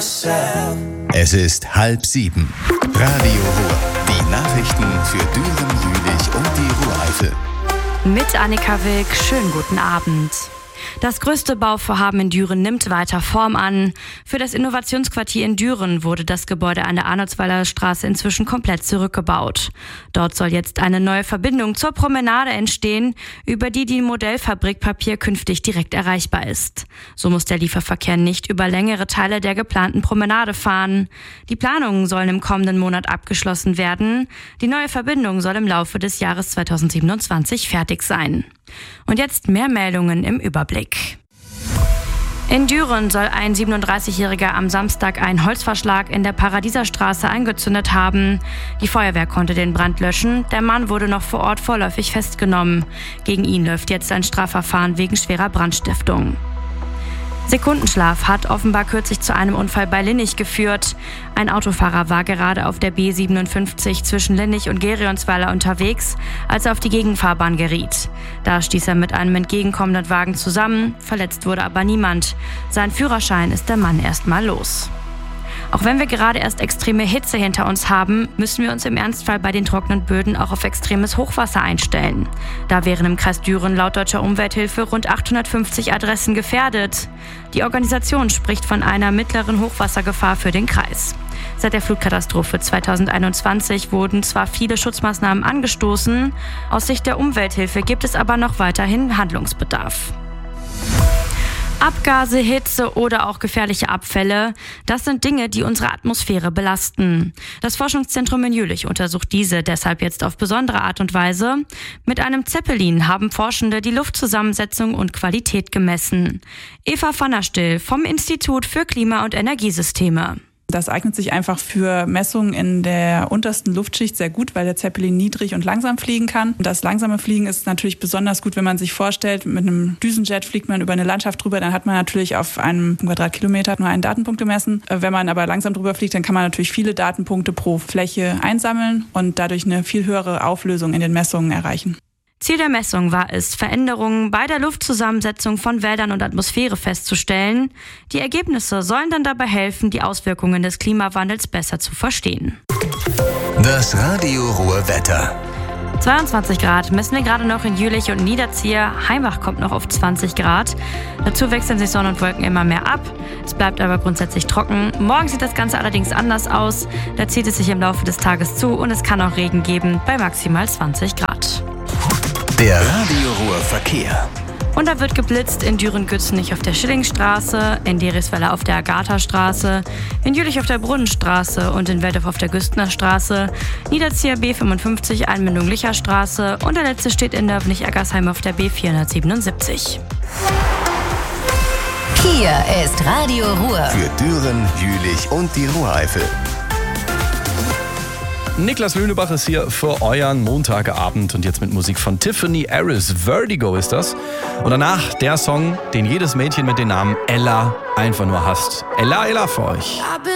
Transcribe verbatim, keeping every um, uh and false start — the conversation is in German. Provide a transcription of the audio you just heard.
myself. Es ist halb sieben. Radio Ruhr. Die Nachrichten für Düren, Jülich und die Ruhr-Eifel. Mit Annika Wilk, schönen guten Abend. Das größte Bauvorhaben in Düren nimmt weiter Form an. Für das Innovationsquartier in Düren wurde das Gebäude an der Arnoldsweiler Straße inzwischen komplett zurückgebaut. Dort soll jetzt eine neue Verbindung zur Promenade entstehen, über die die Modellfabrik Papier künftig direkt erreichbar ist. So muss der Lieferverkehr nicht über längere Teile der geplanten Promenade fahren. Die Planungen sollen im kommenden Monat abgeschlossen werden. Die neue Verbindung soll im Laufe des Jahres zweitausendsiebenundzwanzig fertig sein. Und jetzt mehr Meldungen im Überblick. In Düren soll ein siebenunddreißigjähriger am Samstag einen Holzverschlag in der Paradieserstraße angezündet haben. Die Feuerwehr konnte den Brand löschen. Der Mann wurde noch vor Ort vorläufig festgenommen. Gegen ihn läuft jetzt ein Strafverfahren wegen schwerer Brandstiftung. Sekundenschlaf hat offenbar kürzlich zu einem Unfall bei Linnich geführt. Ein Autofahrer war gerade auf der B siebenundfünfzig zwischen Linnich und Gerionsweiler unterwegs, als er auf die Gegenfahrbahn geriet. Da stieß er mit einem entgegenkommenden Wagen zusammen, verletzt wurde aber niemand. Sein Führerschein ist der Mann erstmal los. Auch wenn wir gerade erst extreme Hitze hinter uns haben, müssen wir uns im Ernstfall bei den trockenen Böden auch auf extremes Hochwasser einstellen. Da wären im Kreis Düren laut Deutscher Umwelthilfe rund achthundertfünfzig Adressen gefährdet. Die Organisation spricht von einer mittleren Hochwassergefahr für den Kreis. Seit der Flutkatastrophe zweitausendeinundzwanzig wurden zwar viele Schutzmaßnahmen angestoßen, aus Sicht der Umwelthilfe gibt es aber noch weiterhin Handlungsbedarf. Abgase, Hitze oder auch gefährliche Abfälle, das sind Dinge, die unsere Atmosphäre belasten. Das Forschungszentrum in Jülich untersucht diese deshalb jetzt auf besondere Art und Weise. Mit einem Zeppelin haben Forschende die Luftzusammensetzung und Qualität gemessen. Eva van der Still vom Institut für Klima- und Energiesysteme. Das eignet sich einfach für Messungen in der untersten Luftschicht sehr gut, weil der Zeppelin niedrig und langsam fliegen kann. Das langsame Fliegen ist natürlich besonders gut, wenn man sich vorstellt, mit einem Düsenjet fliegt man über eine Landschaft drüber, dann hat man natürlich auf einem Quadratkilometer nur einen Datenpunkt gemessen. Wenn man aber langsam drüber fliegt, dann kann man natürlich viele Datenpunkte pro Fläche einsammeln und dadurch eine viel höhere Auflösung in den Messungen erreichen. Ziel der Messung war es, Veränderungen bei der Luftzusammensetzung von Wäldern und Atmosphäre festzustellen. Die Ergebnisse sollen dann dabei helfen, die Auswirkungen des Klimawandels besser zu verstehen. Das Radio Ruhr Wetter. zweiundzwanzig Grad messen wir gerade noch in Jülich und Niederzier. Heimbach kommt noch auf zwanzig Grad. Dazu wechseln sich Sonne und Wolken immer mehr ab. Es bleibt aber grundsätzlich trocken. Morgen sieht das Ganze allerdings anders aus. Da zieht es sich im Laufe des Tages zu und es kann auch Regen geben bei maximal zwanzig Grad. Der Radio Ruhr Verkehr. Und da wird geblitzt in Düren-Gützenich auf der Schillingstraße, in Derisweiler auf der Agatha-Straße, in Jülich auf der Brunnenstraße und in Welldorf auf der Güstner Straße, Niederzier B fünfundfünfzig, Einmündung Licherstraße und der letzte steht in Nörvenich-Eggersheim auf der B vierhundertsiebenundsiebzig. Hier ist Radio Ruhr. Für Düren, Jülich und die Ruhr-Eifel. Niklas Lönebach ist hier für euren Montagabend und jetzt mit Musik von Tiffany Harris. Vertigo ist das. Und danach der Song, den jedes Mädchen mit dem Namen Ella einfach nur hasst. Ella, Ella für euch.